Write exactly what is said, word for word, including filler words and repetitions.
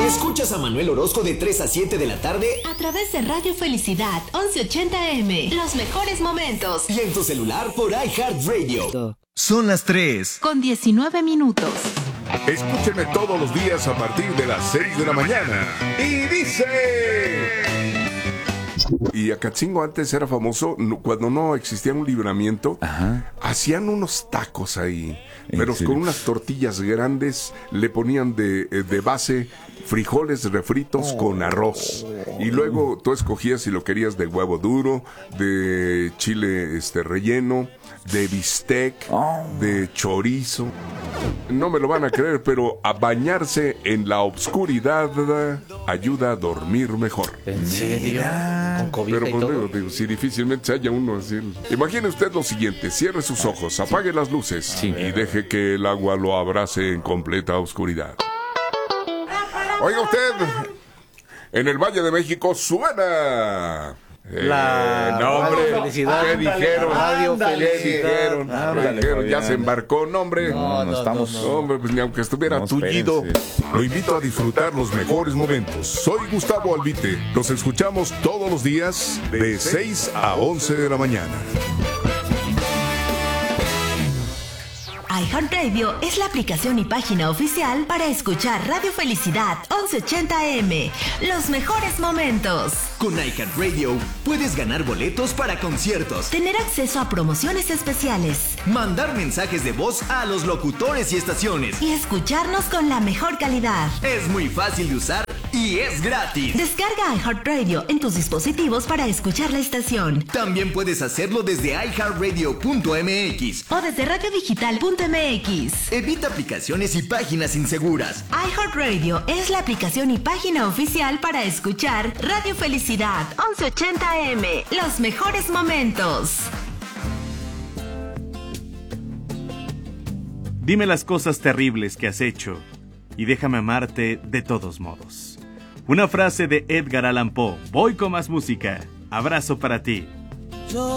Escuchas a Manuel Orozco de tres a siete de la tarde a través de Radio Felicidad once ochenta eme. Los mejores momentos. Y en tu celular por iHeartRadio. Son las tres con diecinueve minutos. Escúchenme todos los días a partir de las seis de la mañana. Y dice... Y Acatzingo antes era famoso no, cuando no existía un libramiento. Ajá. Hacían unos tacos ahí, pero con unas tortillas grandes. Le ponían de, de base frijoles refritos oh. con arroz. Y luego tú escogías si lo querías de huevo duro, de chile este relleno, de bistec, oh. de chorizo. No me lo van a creer, pero a bañarse en la obscuridad ayuda a dormir mejor. ¿En serio? Con cobija Pero y pues todo. digo, digo, si difícilmente se halla uno así. Imagine usted lo siguiente: cierre sus ojos, apague las luces sí. y deje que el agua lo abrace en completa oscuridad. Oiga usted, en el Valle de México suena... La eh, no, hombre, felicidad. ¿qué dijeron? Radio ¿Qué dijeron? Ándale, dijeron? Ya se embarcó, no, hombre. No, no, estamos. No, hombre, pues ni aunque estuviera No, tullido. Lo invito a disfrutar los mejores momentos. Soy Gustavo Albite. Los escuchamos todos los días de seis a once de la mañana. iHeartRadio es la aplicación y página oficial para escuchar Radio Felicidad once ochenta eme. Los mejores momentos. Con iHeartRadio puedes ganar boletos para conciertos, tener acceso a promociones especiales, mandar mensajes de voz a los locutores y estaciones y escucharnos con la mejor calidad. Es muy fácil de usar y es gratis. Descarga iHeartRadio en tus dispositivos para escuchar la estación. También puedes hacerlo desde i heart radio punto m x o desde radio digital punto eme equis. Evita aplicaciones y páginas inseguras. iHeartRadio es la aplicación y página oficial para escuchar Radio Felicidad once ochenta eme. Los mejores momentos. Dime las cosas terribles que has hecho y déjame amarte de todos modos. Una frase de Edgar Allan Poe. Voy con más música. Abrazo para ti.